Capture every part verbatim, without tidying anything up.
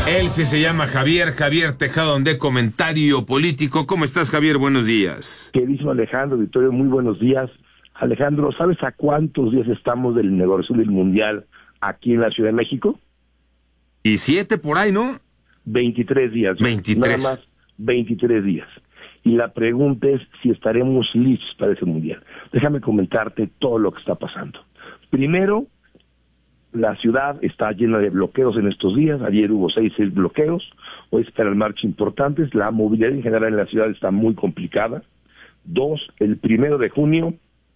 Él sí se llama Javier, Javier Tejada de Comentario Político. ¿Cómo estás, Javier? Buenos días. Queridísimo Alejandro, Victorio, muy buenos días. Alejandro, ¿sabes a cuántos días estamos del inauguración del Mundial aquí en la Ciudad de México? Y siete por ahí, ¿no? veintitrés días. veintitrés. Nada más veintitrés días. Y la pregunta es si estaremos listos para ese Mundial. Déjame comentarte todo lo que está pasando. Primero, la ciudad está llena de bloqueos en estos días. Ayer hubo seis, seis bloqueos. Hoy esperan marchas importantes. La movilidad en general en la ciudad está muy complicada. Dos, el primero de junio,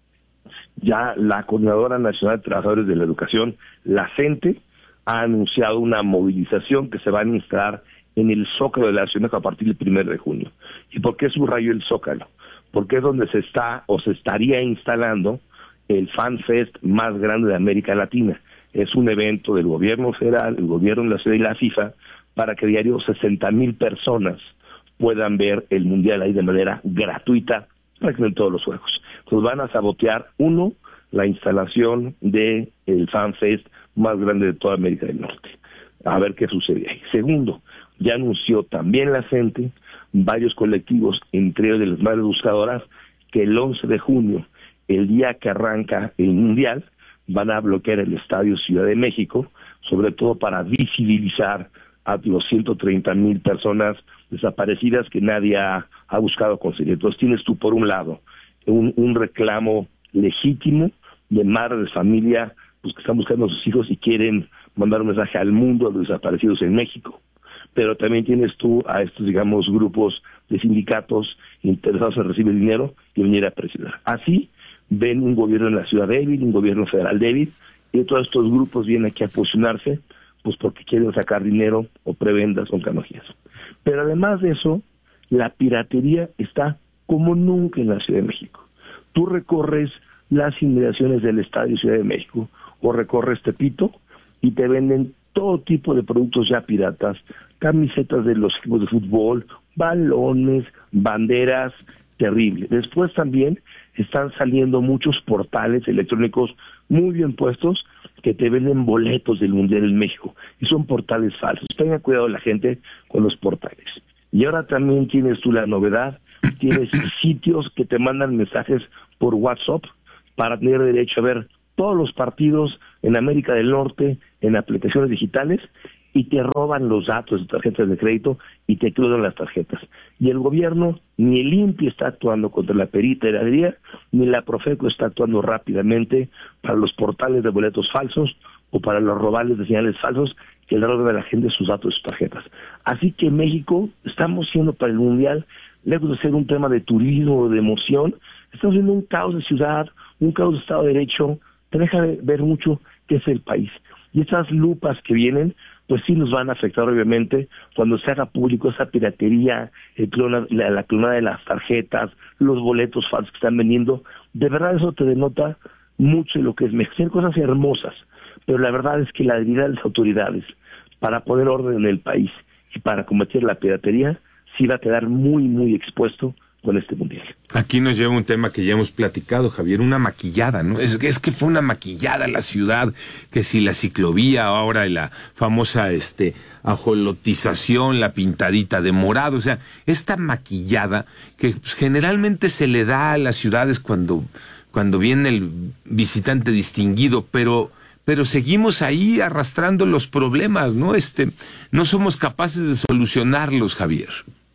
ya la Coordinadora Nacional de Trabajadores de la Educación, la CENTE, ha anunciado una movilización que se va a instalar en el Zócalo de la Ciudad de México a partir del primero de junio. ¿Y por qué subrayo el Zócalo? Porque es donde se está o se estaría instalando el Fan Fest más grande de América Latina. Es un evento del gobierno federal, el gobierno de la ciudad y la FIFA, para que diario sesenta mil personas puedan ver el Mundial ahí de manera gratuita, prácticamente todos los juegos. Entonces van a sabotear, uno, la instalación de el Fan Fest más grande de toda América del Norte. A ver qué sucede ahí. Segundo, ya anunció también la CENTE, varios colectivos, entre ellos de las madres buscadoras, que el once de junio, el día que arranca el Mundial, van a bloquear el Estadio Ciudad de México, sobre todo para visibilizar a los ciento treinta mil personas desaparecidas que nadie ha, ha buscado conseguir. Entonces tienes tú, por un lado, un, un reclamo legítimo de madres de familia pues, que están buscando a sus hijos y quieren mandar un mensaje al mundo de los desaparecidos en México. Pero también tienes tú a estos, digamos, grupos de sindicatos interesados en recibir dinero y venir a presionar. Así ven un gobierno en la ciudad débil, un gobierno federal débil, y todos estos grupos vienen aquí a posicionarse, pues porque quieren sacar dinero o prebendas o canonjías. Pero además de eso, la piratería está como nunca en la Ciudad de México. Tú recorres las inmediaciones del Estadio Ciudad de México o recorres Tepito y te venden todo tipo de productos ya piratas, camisetas de los equipos de fútbol, balones, banderas, terrible. Después también están saliendo muchos portales electrónicos muy bien puestos que te venden boletos del Mundial en México y son portales falsos. Tenga cuidado la gente con los portales. Y ahora también tienes tú la novedad, tienes sitios que te mandan mensajes por WhatsApp para tener derecho a ver todos los partidos en América del Norte en aplicaciones digitales y te roban los datos de tarjetas de crédito y te clonan las tarjetas. Y el gobierno, ni el INPI está actuando contra la piratería, ni la Profeco está actuando rápidamente para los portales de boletos falsos o para los robales de señales falsos que le roban a la gente sus datos y sus tarjetas. Así que México, estamos siendo para el Mundial, lejos de ser un tema de turismo, de emoción, estamos viendo un caos de ciudad, un caos de Estado de Derecho, te deja de ver mucho qué es el país. Y esas lupas que vienen, pues sí nos van a afectar obviamente cuando se haga público esa piratería, el clona, la, la clonada de las tarjetas, los boletos falsos que están vendiendo. De verdad eso te denota mucho de lo que es México. Son cosas hermosas, pero la verdad es que la debilidad de las autoridades para poner orden en el país y para combatir la piratería sí va a quedar muy, muy expuesto con este Mundial. Aquí nos lleva un tema que ya hemos platicado, Javier, una maquillada, ¿no? Es, es que fue una maquillada la ciudad, que si la ciclovía, ahora la famosa este ajolotización, la pintadita de morado, o sea, esta maquillada que generalmente se le da a las ciudades cuando, cuando viene el visitante distinguido, pero pero seguimos ahí arrastrando los problemas, ¿no? Este, no somos capaces de solucionarlos, Javier.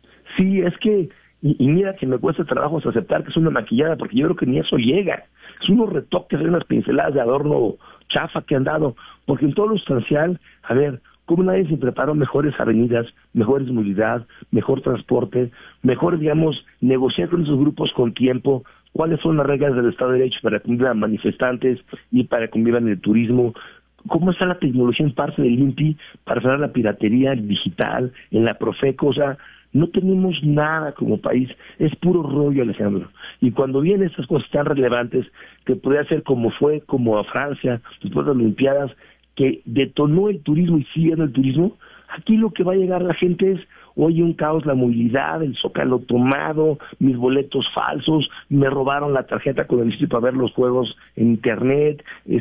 Sí, es que Y, y mira que me cuesta trabajo aceptar que es una maquillada, porque yo creo que ni eso llega. Es unos retoques, hay unas pinceladas de adorno chafa que han dado, porque en todo lo sustancial, a ver, ¿cómo nadie se preparó mejores avenidas, mejores movilidad, mejor transporte, mejor, digamos, negociar con esos grupos con tiempo? ¿Cuáles son las reglas del Estado de Derecho para que convivan manifestantes y para que convivan el turismo? ¿Cómo está la tecnología en parte del INPI para frenar la piratería digital, en la Profeco? O sea, no tenemos nada como país, es puro rollo, Alejandro. Y cuando vienen estas cosas tan relevantes, que podría ser como fue, como a Francia, después de las Olimpiadas, que detonó el turismo y sigue el turismo, aquí lo que va a llegar la gente es, oye, un caos, la movilidad, el Zócalo tomado, mis boletos falsos, me robaron la tarjeta con el sitio para ver los juegos en internet, este,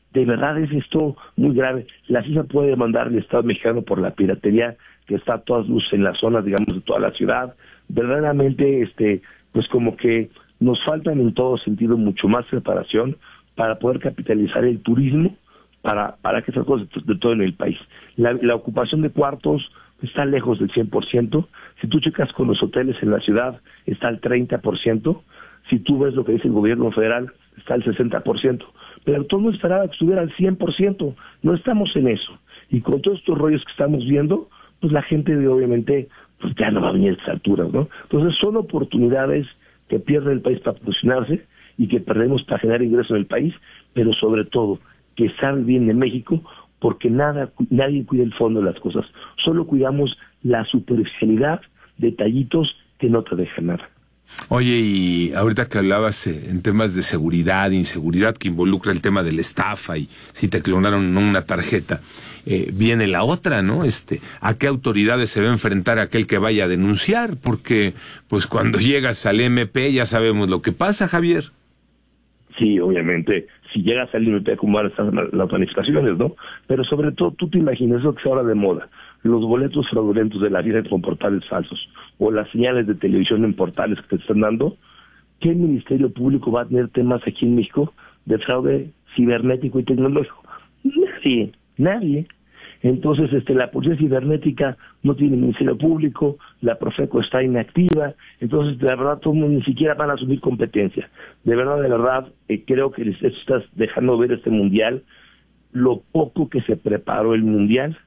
de verdad es esto muy grave. La FIFA puede demandar al Estado mexicano por la piratería que está a todas luces en las zonas, digamos, de toda la ciudad. Verdaderamente, este, pues como que nos faltan en todo sentido mucho más preparación para poder capitalizar el turismo para para que esas cosas de todo en el país. La, la ocupación de cuartos está lejos del cien por ciento. Si tú checas con los hoteles en la ciudad, está al treinta por ciento. Si tú ves lo que dice el gobierno federal, está al sesenta por ciento. Pero todo no esperaba que estuviera al cien por ciento. No estamos en eso. Y con todos estos rollos que estamos viendo, pues la gente obviamente pues ya no va a venir a estas alturas, ¿no? Entonces son oportunidades que pierde el país para posicionarse y que perdemos para generar ingresos en el país, pero sobre todo que sabe bien de México, porque nada, nadie cuida el fondo de las cosas. Solo cuidamos la superficialidad, detallitos que no te dejan nada. Oye, y ahorita que hablabas eh, en temas de seguridad, inseguridad, que involucra el tema de la estafa y si te clonaron una tarjeta, eh, viene la otra, ¿no? Este, ¿a qué autoridades se va a enfrentar aquel que vaya a denunciar? Porque, pues cuando llegas al M P ya sabemos lo que pasa, Javier. Sí, obviamente, si llegas al límite, como ahora están las manifestaciones, ¿no? Pero sobre todo, tú te imaginas eso que es ahora de moda, los boletos fraudulentos de la vida con portales falsos, o las señales de televisión en portales que te están dando. ¿Qué ministerio público va a tener temas aquí en México de fraude cibernético y tecnológico? Nadie, nadie. Entonces, este, la policía cibernética no tiene ministerio público, la Profeco está inactiva, entonces, de verdad, todos ni siquiera van a asumir competencia. De verdad, de verdad, eh, creo que les estás dejando ver este mundial, lo poco que se preparó el mundial,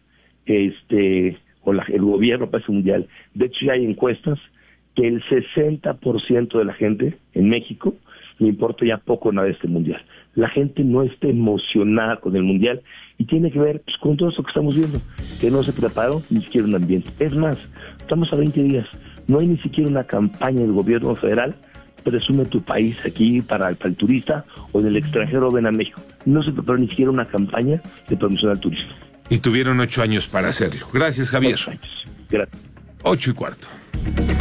este, o la, el gobierno para ese mundial. De hecho, ya hay encuestas que el sesenta por ciento de la gente en México le importa ya poco nada de este mundial. La gente no está emocionada con el mundial y tiene que ver pues, con todo eso que estamos viendo, que no se preparó ni siquiera un ambiente. Es más, estamos a veinte días, no hay ni siquiera una campaña del gobierno federal, presume tu país aquí para, para el turista, o del extranjero ven a México. No se preparó ni siquiera una campaña de promoción al turismo. Y tuvieron ocho años para hacerlo. Gracias, Javier. Ocho años. Gracias. Ocho y cuarto.